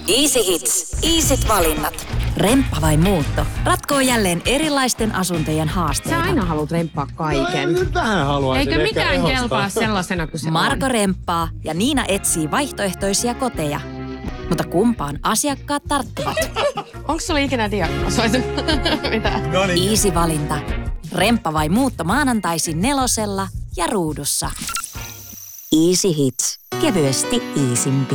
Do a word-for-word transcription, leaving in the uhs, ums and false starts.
Easy Hits. Easyt valinnat. Remppa vai muutto? Ratkoo jälleen erilaisten asuntojen haasteita. Sä aina haluat remppaa kaiken. Nyt vähän haluaisin Eikö ehkä mikään ehostaa. kelpaa sellaisena kuin se Marko on? remppaa ja Niina etsii vaihtoehtoisia koteja. Mutta kumpaan asiakkaat tarttuvat? Onko sulla ikinä diagnosoitu? Mitä? No niin. Easy valinta. Remppa vai muutto maanantaisin nelosella ja ruudussa. Easy Hits. Kevyesti easimpi.